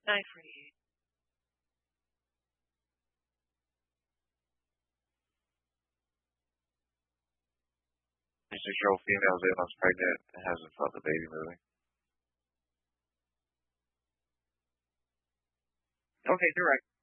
9:48. A 6-year-old female is 8 months pregnant and hasn't felt the baby moving. Okay, direct.